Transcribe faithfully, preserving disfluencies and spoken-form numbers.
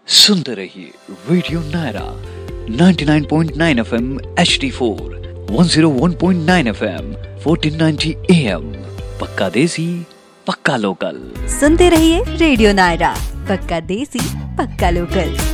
सुनते रहिए radio Naira ninety nine point nine F M H D four, one zero one point nine F M, fourteen ninety A M. पक्का देसी पक्का local. सुनते रहिए radio Naira, पक्का देसी पक्का लोकल।